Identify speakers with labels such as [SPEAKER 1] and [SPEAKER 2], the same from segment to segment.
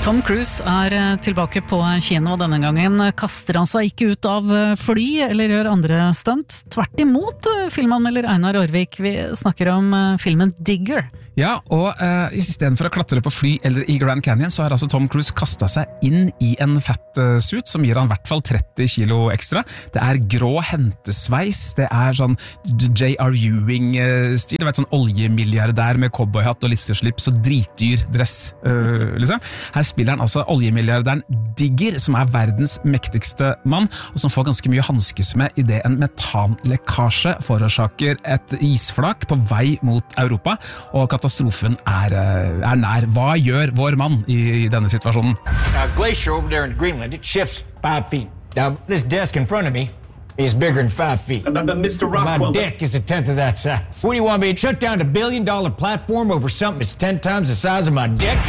[SPEAKER 1] Tom Cruise tilbake på kino. Denne gangen kaster han seg ikke ut av fly eller gjør andre stunt. Tvert imot, filmanmelder Einar Aarvik. Vi snakker om filmen Digger.
[SPEAKER 2] Ja, og i stedet for å klatre på fly eller i Grand Canyon, så har altså Tom Cruise kastet seg inn i en fatsuit som gir han i hvert fall 30 kilo ekstra. Det grå hentesveis, det sånn J.R. Ewing-stil, det sånn oljemilliardær med cowboyhatt og lisseslips og dritdyr dress, liksom. Her spiller han altså oljemilliardæren Digger, som verdens mektigste mann, og som får ganske mye hanskes med i det en metanlekkasje forårsaker et isflak på vei mot Europa, og katastrofen nær. Hva gjør vår mann i denne situasjonen?
[SPEAKER 3] Glacier over there in Greenland, it shifts 5 feet. Now, this desk in front of me is bigger than 5 feet.
[SPEAKER 4] Mr. Rockwell...
[SPEAKER 3] My dick is a tenth of that size. What do you want me to shut down a $1 billion platform over something that's 10 times the size of my dick?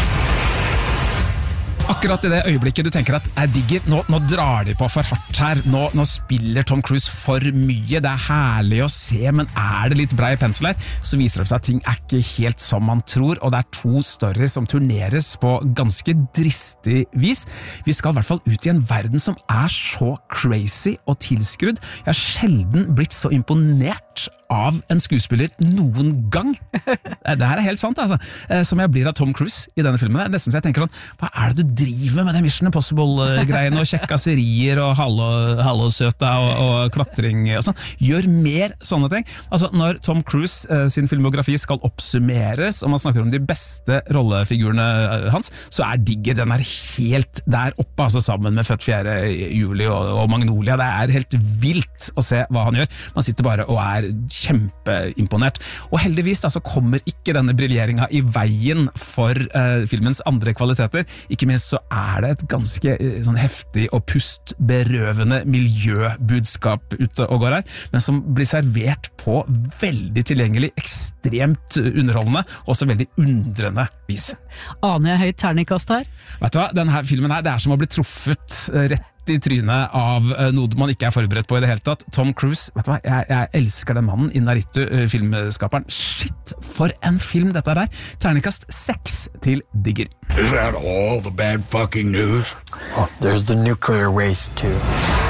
[SPEAKER 2] Akkurat i det øyeblikket du tenker at Digger, nå drar de på for hardt her, nå spiller Tom Cruise for mye, det herlig å se, men det litt brei pensel her, så viser det seg at ting ikke helt som man tror, og det 2 stories som turneres på ganske dristig vis. Vi skal i hvert fall ut i en verden som så crazy og tilskrudd. Jeg har sjelden blitt så imponert av en skuespiller noen gang. Det her helt sant, altså. Som jeg blir av Tom Cruise i denne filmen. Det nesten så jeg tenker sånn, hva det du driver med det Mission Impossible-greiene, og kjekkaserier, og hallosøta, og klatring, og sånn. Gjør mer sånne ting. Altså, når Tom Cruise sin filmografi skal oppsummeres, og man snakker om de beste rollefigurene hans, så Digger, den helt der oppe, altså sammen med Født 4. juli og Magnolia. Det helt vilt å se hva han gjør. Man sitter bare og kjempeimponert. Og heldigvis så kommer ikke denne briljeringen i veien for filmens andre kvaliteter. Ikke minst så det et ganske sånn heftig og pustberøvende miljøbudskap ute og går her, men som blir servert på veldig tilgjengelig, ekstremt underholdende, og også veldig undrende vis.
[SPEAKER 1] Aner jeg høyt terningkast her?
[SPEAKER 2] Vet du hva, denne filmen her, det som å bli truffet rett i trynet av noe man ikke forberedt på i det hele tatt. Tom Cruise, vet du hva, jeg elsker den mannen, Inaritu, filmskaperen. Shit, for en film dette der. Terningkast 6 til Digger.
[SPEAKER 4] Is that all the bad fucking news?
[SPEAKER 3] Oh, there's the nuclear waste too.